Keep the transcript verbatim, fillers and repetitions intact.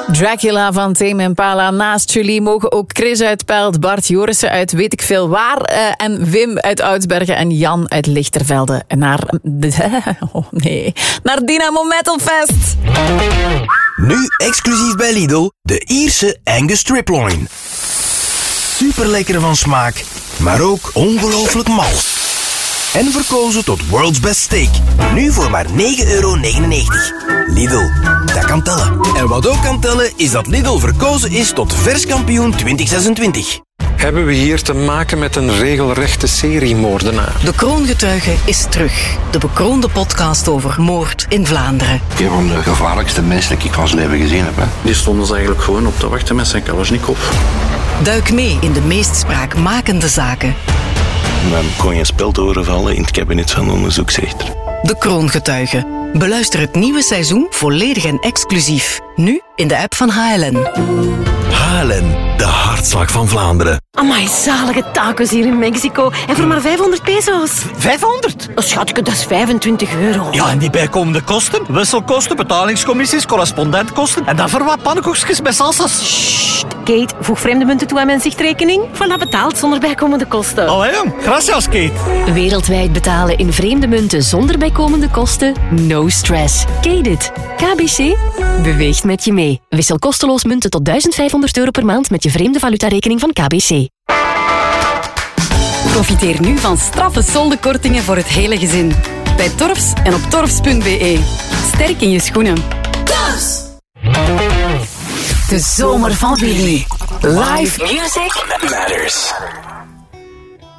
Dracula van Tame Impala. Naast Julie mogen ook Chris uit Pelt, Bart Jorissen uit weet ik veel waar uh, en Wim uit Oudsbergen en Jan uit Lichtervelde naar... Oh nee, naar Dynamo Metal Fest. Nu exclusief bij Lidl, de Ierse Angus Striploin. Super lekker van smaak, maar ook ongelooflijk mals. En verkozen tot World's Best Steak. Nu voor maar negen euro negenennegentig. Lidl, dat kan tellen. En wat ook kan tellen is dat Lidl verkozen is tot verskampioen twintig zesentwintig. Hebben we hier te maken met een regelrechte seriemoordenaar? De Kroongetuige is terug. De bekroonde podcast over moord in Vlaanderen. Een van de gevaarlijkste mensen die ik van zijn leven gezien heb. Hè. Die stonden ze eigenlijk gewoon op te wachten met zijn Kalashnikov. Duik mee in de meest spraakmakende zaken. Dan kon je een spel doorvallen in het kabinet van onderzoeksrechter. De Kroongetuige. Beluister het nieuwe seizoen volledig en exclusief. Nu in de app van H L N. H L N, de hartslag van Vlaanderen. Amai, zalige tacos hier in Mexico. En voor maar vijfhonderd peso's. vijfhonderd? Oh, schatje, dat is vijfentwintig euro. Ja, en die bijkomende kosten? Wisselkosten, betalingscommissies, correspondentkosten. En dan voor wat pannenkoekjes met salsa's. Sst, Kate, voeg vreemde munten toe aan mijn zichtrekening. Voilà, betaald zonder bijkomende kosten. Allee, jong. Gracias, Kate. Wereldwijd betalen in vreemde munten zonder bijkomende kosten? No stress. Kate it. K B C beweegt met je mee. Wissel kosteloos munten tot duizend vijfhonderd euro per maand met je vreemde valutarekening van K B C. Profiteer nu van straffe soldenkortingen voor het hele gezin. Bij Torfs en op torfs punt b e. Sterk in je schoenen. Torfs! De zomer van Willy. Live music that matters.